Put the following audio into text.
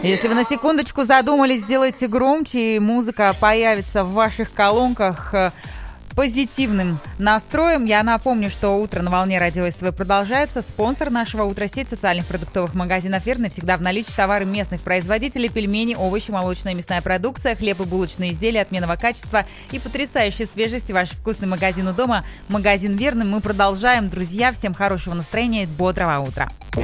Если вы на секундочку задумались, сделайте громче, и музыка появится в ваших колонках позитивным настроем. Я напомню, что «Утро на волне» радио СТВ продолжается. Спонсор нашего утра — сеть социальных продуктовых магазинов «Верный». Всегда в наличии товары местных производителей: пельмени, овощи, молочная и мясная продукция, хлеб и булочные изделия отменного качества и потрясающей свежести. Ваш вкусный магазин у дома. Магазин «Верный». Мы продолжаем, друзья. Всем хорошего настроения и бодрого утра.